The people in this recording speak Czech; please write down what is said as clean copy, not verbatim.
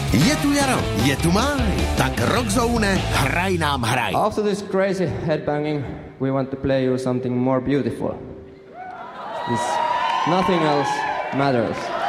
Je tu jaro, je tu máj, tak Rockzone, hraj nám hraj. After this crazy headbanging, we want to play you something more beautiful. Nothing else matters.